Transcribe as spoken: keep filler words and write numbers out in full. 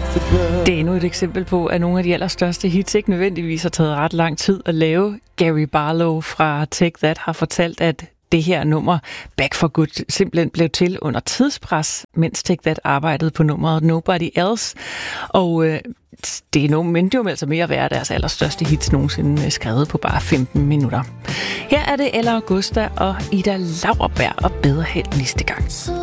Det er endnu et eksempel på, at nogle af de allerstørste hits ikke nødvendigvis har taget ret lang tid at lave. Gary Barlow fra Take That har fortalt, at det her nummer, Back for Good, simpelthen blev til under tidspres, mens Take That arbejdede på nummeret Nobody Else. Og øh, det er nogle, men det er jo altså mere at være deres allerstørste hits nogensinde skrevet på bare femten minutter. Her er det Ella Augusta og Ida Lauerberg, og bedre held næste gang.